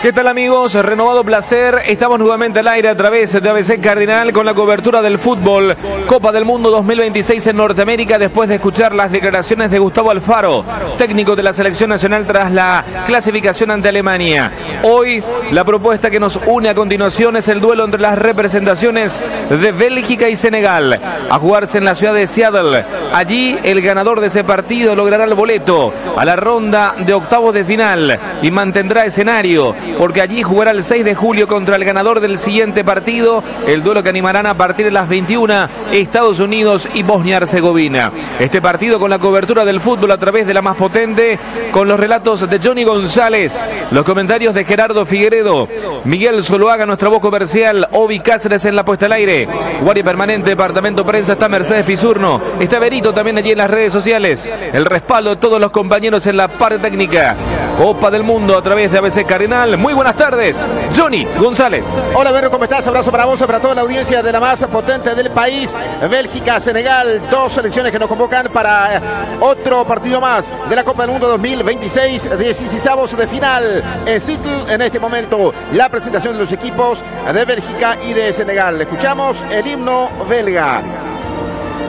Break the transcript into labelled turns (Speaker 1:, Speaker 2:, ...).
Speaker 1: ¿Qué tal, amigos? Renovado placer. Estamos nuevamente al aire a través de ABC Cardinal con la cobertura del fútbol. Copa del Mundo 2026 en Norteamérica, después de escuchar las declaraciones de Gustavo Alfaro, técnico de la selección nacional tras la clasificación ante Alemania. Hoy la propuesta que nos une a continuación es el duelo entre las representaciones de Bélgica y Senegal, a jugarse en la ciudad de Seattle. Allí el ganador de ese partido logrará el boleto a la ronda de octavos de final y mantendrá escenario, porque allí jugará el 6 de julio contra el ganador del siguiente partido, el duelo que animarán a partir de las 21 Estados Unidos y Bosnia-Herzegovina. Este partido con la cobertura del fútbol a través de la más potente, con los relatos de Johnny González, los comentarios de Gerardo Figueredo, Miguel Zuluaga, nuestra voz comercial, Obi Cáceres en la puesta al aire, guardia permanente, departamento prensa, está Mercedes Pisurno, está Berito también allí en las redes sociales, el respaldo de todos los compañeros en la parte técnica. Copa del Mundo a través de ABC Cardinal. Muy buenas tardes, Johnny González.
Speaker 2: Hola, Berro, ¿cómo estás? Abrazo para vos, para toda la audiencia de la más potente del país. Bélgica, Senegal, dos selecciones que nos convocan para otro partido más de la Copa del Mundo 2026, 16avos de final en Seattle. En este momento, la presentación de los equipos de Bélgica y de Senegal. Escuchamos el himno belga.